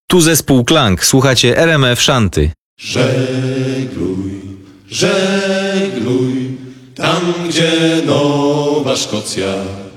Tu zespół Klang, słuchacie RMF Szanty. Żegluj, żegluj, tam gdzie Nowa Szkocja.